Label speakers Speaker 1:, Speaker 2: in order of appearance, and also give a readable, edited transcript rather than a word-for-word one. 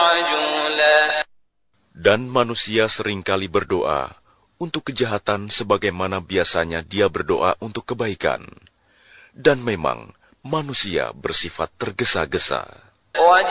Speaker 1: عجولا.
Speaker 2: Dan manusia seringkali berdoa untuk kejahatan sebagaimana biasanya dia berdoa untuk kebaikan. Dan memang manusia bersifat tergesa-gesa.